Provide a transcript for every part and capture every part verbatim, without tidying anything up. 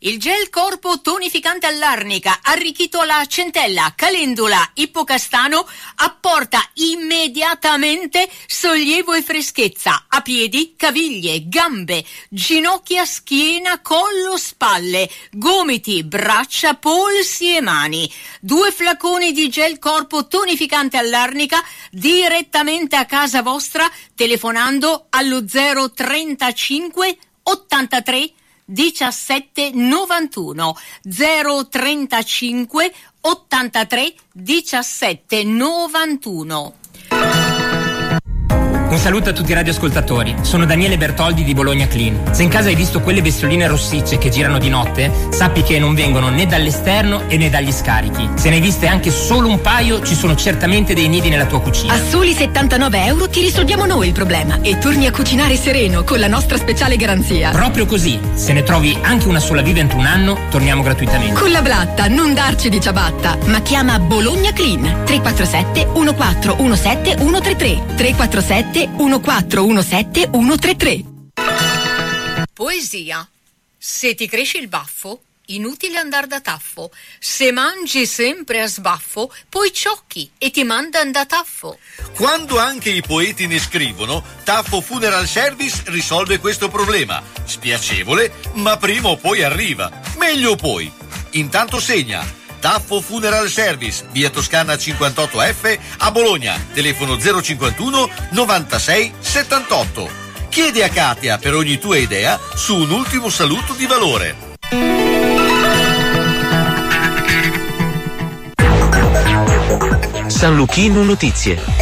Il gel corpo tonificante all'arnica, arricchito alla centella, calendula, ippocastano, apporta immediatamente sollievo e freschezza a piedi, caviglie, gambe, ginocchia, schiena, collo, spalle, gomiti, braccia, polsi e mani. Due flaconi di gel corpo tonificante all'arnica direttamente a casa vostra telefonando allo zero trentacinque ottantatré diciassette novantuno zero trentacinque ottantatré diciassette novantuno. Un saluto a tutti i radioascoltatori, sono Daniele Bertoldi di Bologna Clean. Se in casa hai visto quelle bestioline rossicce che girano di notte, sappi che non vengono né dall'esterno e né dagli scarichi. Se ne hai viste anche solo un paio, ci sono certamente dei nidi nella tua cucina. A soli settantanove euro ti risolviamo noi il problema e torni a cucinare sereno con la nostra speciale garanzia. Proprio così, se ne trovi anche una sola viva entro un anno, torniamo gratuitamente. Con la Blatta, non darci di ciabatta, ma chiama Bologna Clean tre quattro sette uno quattro uno sette uno tre tre tre quattro sette uno quattro uno sette uno tre tre. Poesia. Se ti cresce il baffo, inutile andar da taffo. Se mangi sempre a sbaffo, poi ciocchi e ti mandan da taffo. Quando anche i poeti ne scrivono, Taffo Funeral Service risolve questo problema. Spiacevole, ma prima o poi arriva. Meglio poi. Intanto segna Taffo Funeral Service, via Toscana cinquantotto F a Bologna, telefono zero cinquantuno novantasei settantotto. Chiedi a Katia per ogni tua idea su un ultimo saluto di valore. San Luchino Notizie.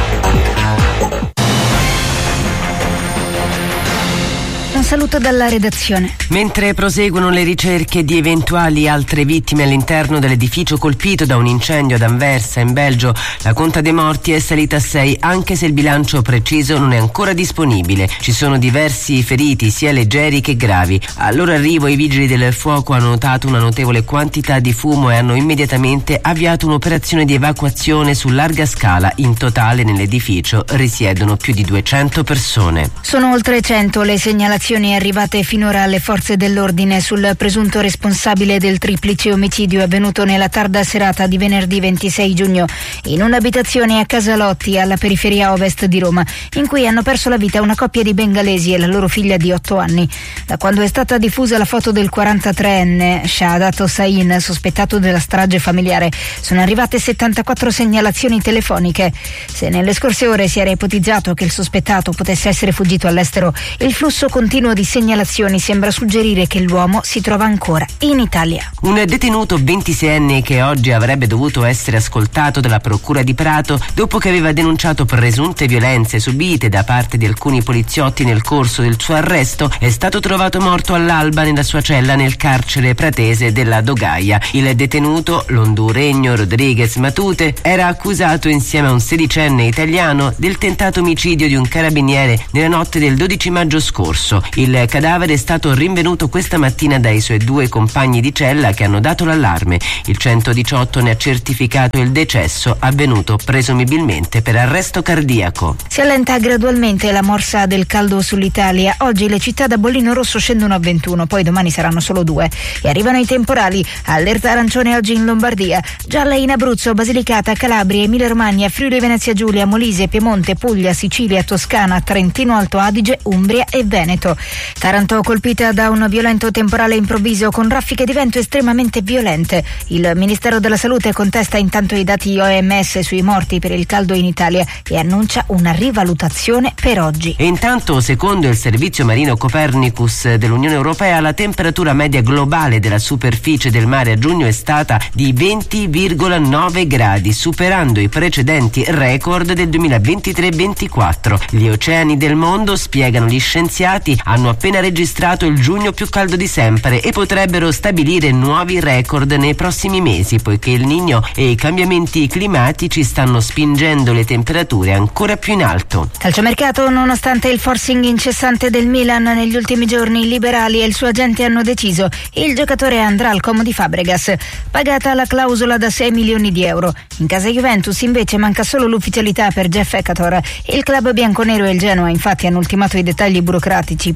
Un saluto dalla redazione. Mentre proseguono le ricerche di eventuali altre vittime all'interno dell'edificio colpito da un incendio ad Anversa in Belgio, la conta dei morti è salita a sei, anche se il bilancio preciso non è ancora disponibile. Ci sono diversi feriti, sia leggeri che gravi. Al loro arrivo i vigili del fuoco hanno notato una notevole quantità di fumo e hanno immediatamente avviato un'operazione di evacuazione su larga scala. In totale nell'edificio risiedono più di duecento persone. Sono oltre cento le segnalazioni arrivate finora alle forze dell'ordine sul presunto responsabile del triplice omicidio avvenuto nella tarda serata di venerdì ventisei giugno in un'abitazione a Casalotti, alla periferia ovest di Roma, in cui hanno perso la vita una coppia di bengalesi e la loro figlia di otto anni. Da quando è stata diffusa la foto del quarantatreenne Shahadat Hossain, sospettato della strage familiare, sono arrivate settantaquattro segnalazioni telefoniche. Se nelle scorse ore si era ipotizzato che il sospettato potesse essere fuggito all'estero, il flusso continuo di segnalazioni sembra suggerire che l'uomo si trova ancora in Italia. Un detenuto ventiseienne che oggi avrebbe dovuto essere ascoltato dalla procura di Prato dopo che aveva denunciato presunte violenze subite da parte di alcuni poliziotti nel corso del suo arresto è stato trovato morto all'alba nella sua cella nel carcere pratese della Dogaia. Il detenuto, l'honduregno Rodriguez Matute, era accusato insieme a un sedicenne italiano del tentato omicidio di un carabiniere nella notte del dodici maggio scorso. Il cadavere è stato rinvenuto questa mattina dai suoi due compagni di cella che hanno dato l'allarme. Il centodiciotto ne ha certificato il decesso, avvenuto presumibilmente per arresto cardiaco. Si allenta gradualmente la morsa del caldo sull'Italia. Oggi le città da bollino rosso scendono a ventuno, poi domani saranno solo due. E arrivano i temporali. Allerta arancione oggi in Lombardia, gialla in Abruzzo, Basilicata, Calabria, Emilia Romagna, Friuli Venezia Giulia, Molise, Piemonte, Puglia, Sicilia, Toscana, Trentino Alto Adige, Umbria e Veneto. Taranto colpita da un violento temporale improvviso con raffiche di vento estremamente violente. Il Ministero della Salute contesta intanto i dati O M S sui morti per il caldo in Italia e annuncia una rivalutazione per oggi. E intanto, secondo il servizio marino Copernicus dell'Unione Europea, la temperatura media globale della superficie del mare a giugno è stata di venti virgola nove gradi, superando i precedenti record del duemilaventitré ventiquattro. Gli oceani del mondo, spiegano gli scienziati, hanno appena registrato il giugno più caldo di sempre e potrebbero stabilire nuovi record nei prossimi mesi, poiché il Niño e i cambiamenti climatici stanno spingendo le temperature ancora più in alto. Calciomercato. Nonostante il forcing incessante del Milan negli ultimi giorni, i liberali e il suo agente hanno deciso: il giocatore andrà al Como di Fabregas, pagata la clausola da sei milioni di euro. In casa Juventus invece manca solo l'ufficialità per Jeff Ekator. Il club bianconero e il Genoa infatti hanno ultimato i dettagli burocratici per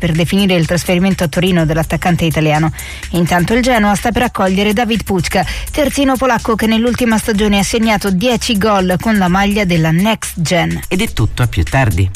per definire il trasferimento a Torino dell'attaccante italiano. Intanto il Genoa sta per accogliere David Pućka, terzino polacco che nell'ultima stagione ha segnato dieci gol con la maglia della Next Gen. Ed è tutto, a più tardi.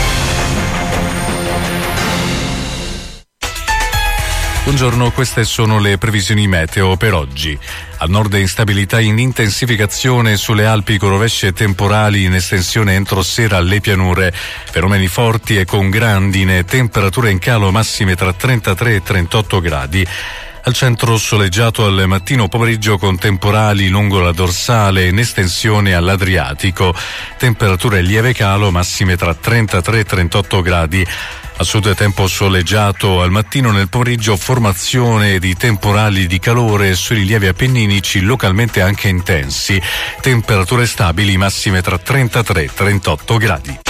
Buongiorno, queste sono le previsioni meteo per oggi. Al nord instabilità in intensificazione sulle Alpi con rovesci e temporali in estensione entro sera alle pianure. Fenomeni forti e con grandine, temperature in calo massime tra trentatré e trentotto gradi. Al centro soleggiato al mattino pomeriggio con temporali lungo la dorsale in estensione all'Adriatico. Temperature lieve calo massime tra trentatré e trentotto gradi. A sud tempo soleggiato al mattino, nel pomeriggio formazione di temporali di calore sui rilievi appenninici localmente anche intensi. Temperature stabili massime tra trentatré e trentotto gradi.